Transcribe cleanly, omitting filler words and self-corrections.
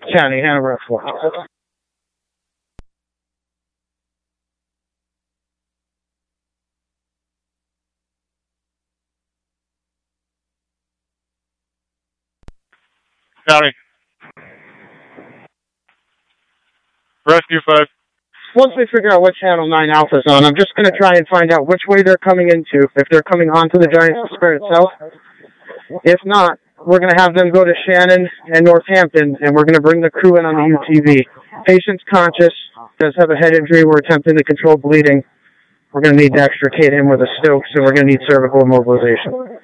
County, Hanover 4. County. Rescue 5. Once we figure out what channel 9 Alpha's on, I'm just going to try and find out which way they're coming into, if they're coming onto the Giant Square itself. If not, we're going to have them go to Shannon and Northampton, and we're going to bring the crew in on the UTV. Patient's conscious, does have a head injury. We're attempting to control bleeding. We're going to need to extricate him with a Stokes, and we're going to need cervical immobilization.